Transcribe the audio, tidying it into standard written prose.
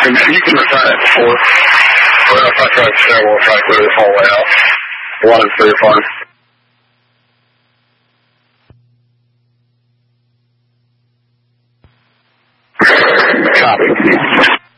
You can return it before. Well, if I try to share, we'll try to clear this whole way out. 1 and 3 are fine. Copy.